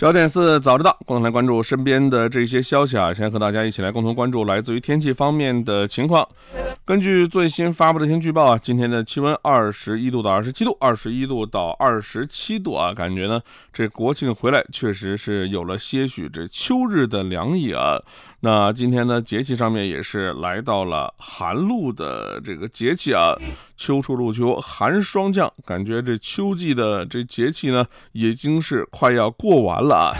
焦点4早知道，共同来关注身边的这些消息啊。先和大家一起来共同关注来自于天气方面的情况。根据最新发布的天气预报啊，今天的气温21度到27度，21度到27度啊，感觉呢这国庆回来确实是有了些许这秋日的凉意啊。那今天呢节气上面也是来到了寒露的这个节气啊，秋处入秋，寒霜降，感觉这秋季的这节气呢已经是快要过完了啊。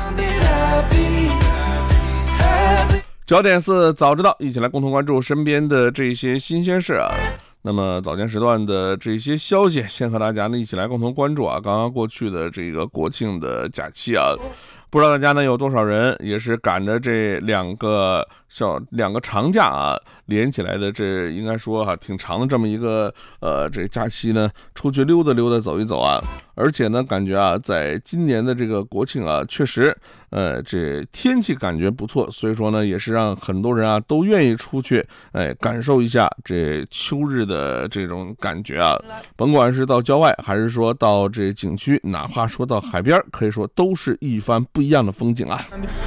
焦点4早知道，一起来共同关注身边的这些新鲜事啊。那么早间时段的这些消息，先和大家呢一起来共同关注啊。刚刚过去的这个国庆的假期啊，不知道大家呢有多少人也是赶着这两个长假啊连起来的，这应该说挺长的这么一个这假期呢，出去溜达溜达走一走啊。而且呢感觉啊在今年的这个国庆啊，确实这天气感觉不错，所以说呢也是让很多人啊都愿意出去感受一下这秋日的这种感觉啊。甭管是到郊外还是说到这景区，哪怕说到海边，可以说都是一番不一样的风景啊。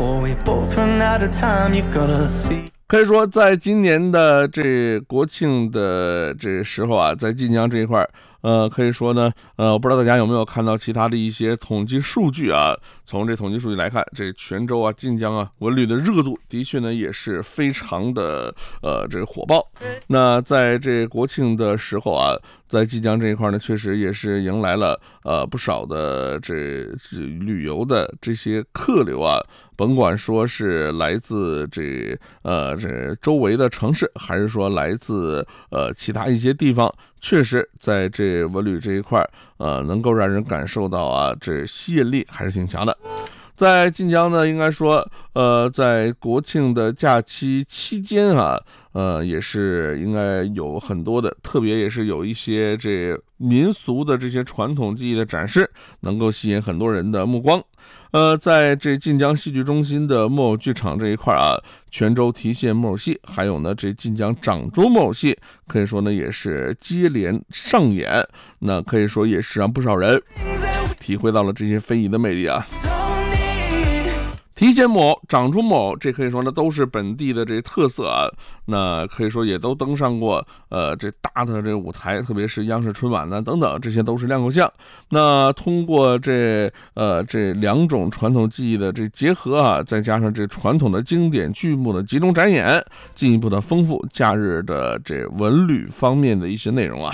可以说在今年的这国庆的这时候啊，在晋江这一块可以说呢我不知道大家有没有看到其他的一些统计数据啊。从这统计数据来看，这泉州啊晋江啊文旅的热度的确呢也是非常的这个火爆。那在这国庆的时候啊，在晋江这一块呢，确实也是迎来了不少的这旅游的这些客流啊。甭管说是来自这周围的城市，还是说来自其他一些地方，确实在这文旅这一块能够让人感受到啊这吸引力还是挺强的。在晋江呢，应该说在国庆的假期期间啊，也是应该有很多的，特别也是有一些这民俗的这些传统技艺的展示，能够吸引很多人的目光。在这晋江戏剧中心的木偶剧场这一块啊，泉州提线木偶戏，还有呢这晋江掌中木偶戏，可以说呢也是接连上演，那可以说也是让不少人体会到了这些非遗的魅力啊。提线木偶、掌中木偶，这可以说呢都是本地的这特色啊。那可以说也都登上过这大的这舞台，特别是央视春晚呢等等，这些都是亮过相。那通过这两种传统技艺的这结合啊，再加上这传统的经典剧目的集中展演，进一步的丰富假日的这文旅方面的一些内容啊。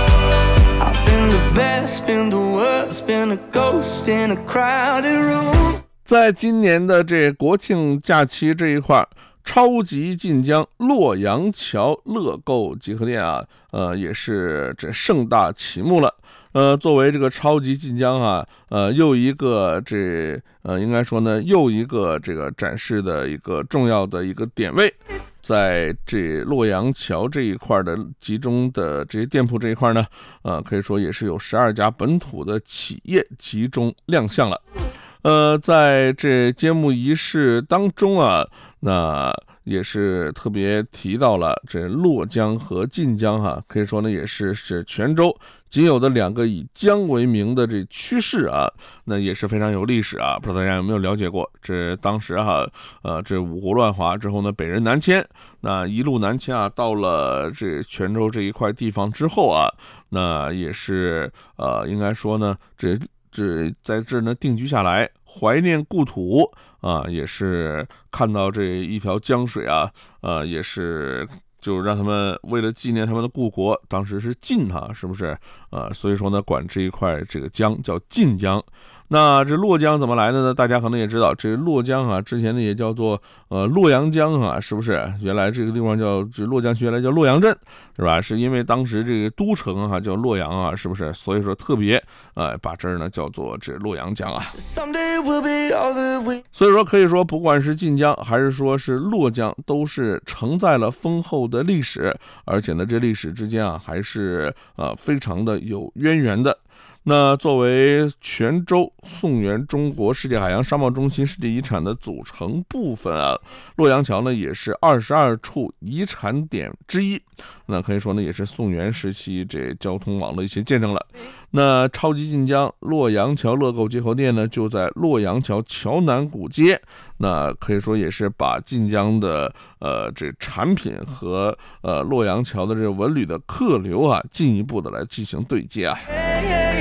在今年的这国庆假期这一块，超级晋江洛阳桥乐购集合店啊，也是这盛大启幕了。作为这个超级晋江啊，又一个这应该说呢，又一个这个展示的一个重要的一个点位，在这洛阳桥这一块的集中的这些店铺这一块呢，可以说也是有12家本土的企业集中亮相了。在这揭幕仪式当中啊，那也是特别提到了这洛江和晋江可以说呢也是泉州仅有的两个以江为名的这区市啊，那也是非常有历史啊。不知道大家有没有了解过，这当时这五胡乱华之后呢，北人南迁，那一路南迁啊，到了这泉州这一块地方之后啊，那也是应该说呢这在这呢定居下来，怀念故土啊，也是看到这一条江水啊，也是就让他们为了纪念他们的故国，当时是晋是不是所以说呢管这一块这个江叫晋江。那这洛江怎么来的呢？大家可能也知道，这洛江之前呢也叫做洛阳江是不是？原来这个地方叫这洛江区，原来叫洛阳镇，是吧？是因为当时这个都城叫洛阳是不是？所以说特别把这儿呢叫做这洛阳江啊。所以说可以说，不管是晋江还是说是洛江，都是承载了丰厚的历史，而且呢这历史之间还是非常的有渊源的。 那作为泉州宋源中国世界海洋商贸中心世界遗产的组成部分啊，洛阳桥呢也是22处遗产点之一。那可以说呢，也是宋元时期这交通网的一些见证了。那超级晋江洛阳桥乐购结合店呢，就在洛阳桥桥南古街。那可以说也是把晋江的这产品和洛阳桥的这文旅的客流啊，进一步的来进行对接啊。